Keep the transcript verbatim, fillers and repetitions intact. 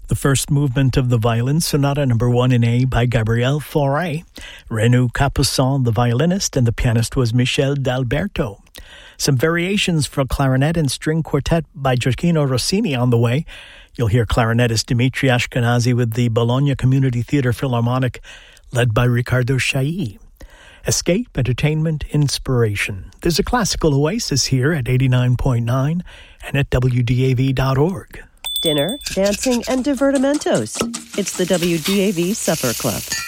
The first movement of the Violin Sonata Number One in A by Gabriel Fauré. Renaud Capuçon, the violinist, and the pianist was Michel D'Alberto. Some variations for clarinet and string quartet by Gioacchino Rossini on the way. You'll hear clarinetist Dimitri Ashkenazi with the Bologna Community Theatre Philharmonic, led by Riccardo Chailly. Escape, entertainment, inspiration. There's a classical oasis here at eighty-nine point nine and at W D A V dot org. Dinner, dancing, and divertimentos. It's the W D A V Supper Club.